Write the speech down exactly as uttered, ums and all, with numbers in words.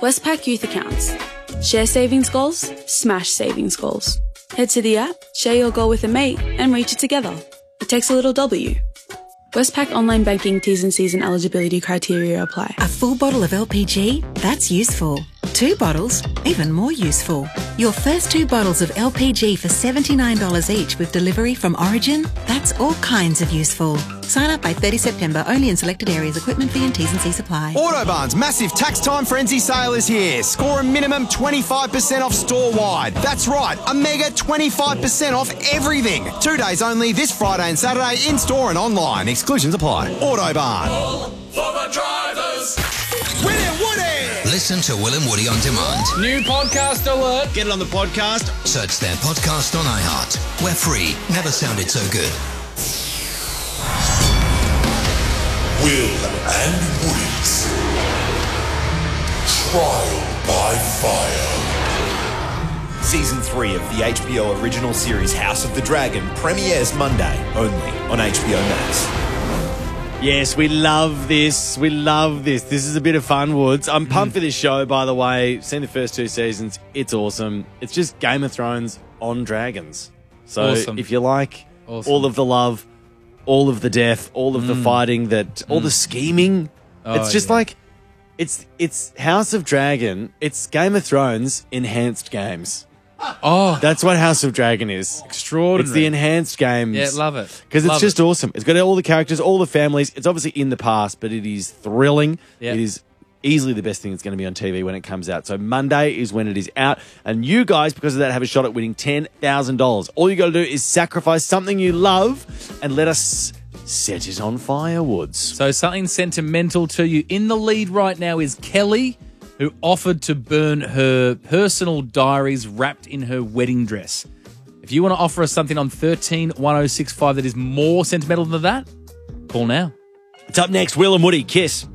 Westpac Youth Accounts. Share savings goals, smash savings goals. Head to the app, share your goal with a mate, and reach it together. It takes a little W. Westpac Online Banking T's and C's and eligibility criteria apply. A full bottle of L P G? That's useful. Two bottles? Even more useful. Your first two bottles of L P G for seventy-nine dollars each with delivery from Origin? That's all kinds of useful. Sign up by thirtieth September, only in selected areas. Equipment fee and T's and C's apply. Autobarn's massive tax time frenzy sale is here. Score a minimum twenty-five percent off store-wide. That's right, a mega twenty-five percent off everything. Two days only this Friday and Saturday in-store and online. Exclusions apply. Autobarn. All for the drivers. William Woody! Listen to Will and Woody on demand. New podcast alert. Get it on the podcast. Search their podcast on iHeart. We're free. Never sounded so good. Will and Woody's Trial by Fire. Season three of the H B O original series House of the Dragon premieres Monday, only on H B O Max. Yes, we love this. We love this. This is a bit of fun, Woods. I'm pumped for this show, by the way. Seen the first two seasons. It's awesome. It's just Game of Thrones on dragons. So Awesome. if you like Awesome. all of the love, all of the death, all of the fighting, that all the scheming, Oh, it's just yeah. like it's it's House of Dragon. It's Game of Thrones enhanced games. Oh, That's what House of Dragon is. extraordinary. It's the enhanced games. Yeah, love it. Because it's Love just it. awesome. It's got all the characters, all the families. It's obviously in the past, but it is thrilling. Yeah. It is easily the best thing that's going to be on T V when it comes out. So Monday is when it is out. And you guys, because of that, have a shot at winning ten thousand dollars. All you got to do is sacrifice something you love and let us set it on fire, Woods. So something sentimental to you. In the lead right now is Kelly, who offered to burn her personal diaries wrapped in her wedding dress. If you want to offer us something on thirteen one oh six five that is more sentimental than that, call now. It's up next, Will and Woody. Kiss.